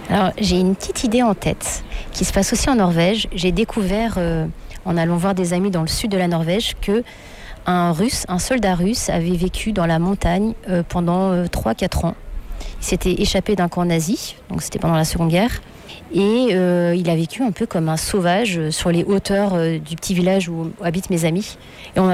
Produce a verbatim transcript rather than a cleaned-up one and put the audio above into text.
Alors, j'ai une petite idée en tête qui se passe aussi en Norvège. J'ai découvert, euh, en allant voir des amis dans le sud de la Norvège, que un Russe, un soldat russe, avait vécu dans la montagne euh, pendant euh, trois à quatre ans. Il s'était échappé d'un camp nazi, donc c'était pendant la Seconde Guerre. Et euh, il a vécu un peu comme un sauvage sur les hauteurs euh, du petit village où habitent mes amis. Et on a